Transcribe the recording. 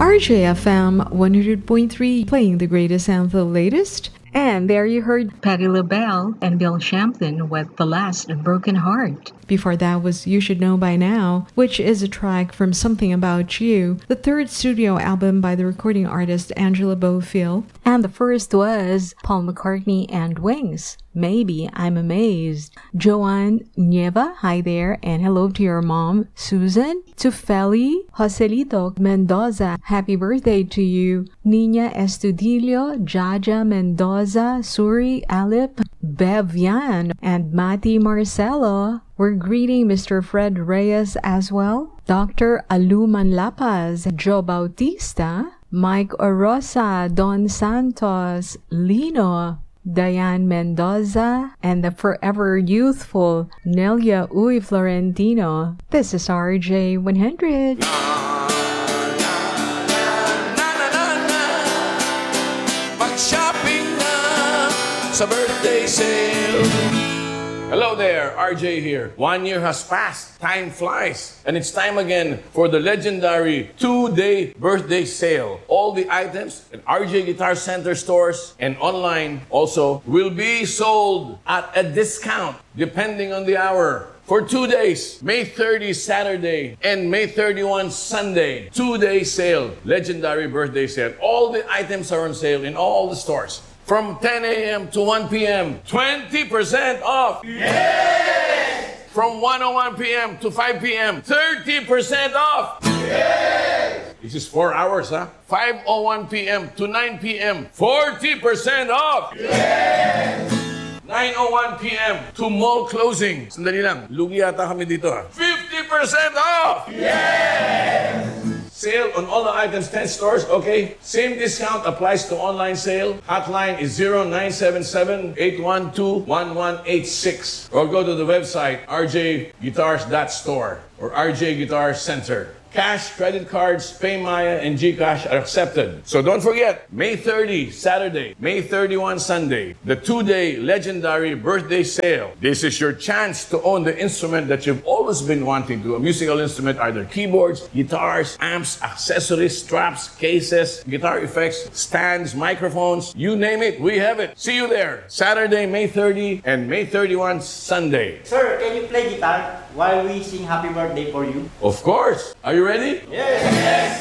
RJFM 100.3 playing the greatest and the latest. And there you heard Patti LaBelle and Bill Champlin with The Last Broken Heart. Before that was You Should Know By Now, which is a track from Something About You, the third studio album by the recording artist Angela Bofill. And the first was Paul McCartney and Wings, Maybe I'm Amazed. Joanne Nieva, hi there, and hello to your mom, Susan. To Feli Joselito Mendoza, happy birthday to you. Nina Estudillo, Jaja Mendoza, Suri Alip, Bev Yan, and Mati Marcelo. We're greeting Mr. Fred Reyes as well. Dr. Aluman Lapaz, Joe Bautista, Mike Orosa, Don Santos, Lino, Diane Mendoza, and the forever youthful Nelia Uy Florentino. This is RJ 100. Mag-shopping na sa birthday sale. Hello there, RJ here. 1 year has passed, time flies, and it's time again for the legendary 2-day birthday sale. All the items at RJ Guitar Center stores and online also will be sold at a discount depending on the hour. For 2 days, May 30 Saturday and May 31 Sunday, 2-day sale, legendary birthday sale. All the items are on sale in all the stores. From 10 a.m. to 1 p.m., 20% off. Yes! From 1:01 p.m. to 5 p.m., 30% off. Yes! This is 4 hours, huh? 5:01 p.m. to 9 p.m., 40% off. Yes! 9:01 p.m. to mall closing. Sandali lang, lugi yata kami dito, ha? 50% off. Yes! Sale on all the items, 10 stores, okay? Same discount applies to online sale. Hotline is 0977-812-1186. Or go to the website, rjguitars.store or RJ Guitar Center. Cash, credit cards, PayMaya, and GCash are accepted. So don't forget, May 30, Saturday, May 31, Sunday, the 2-day legendary birthday sale. This is your chance to own the instrument that you've always been wanting to. A musical instrument, either keyboards, guitars, amps, accessories, straps, cases, guitar effects, stands, microphones, you name it, we have it. See you there, Saturday, May 30, and May 31, Sunday. Sir, can you play guitar while we sing happy birthday for you? Of course. Are you ready? Yes!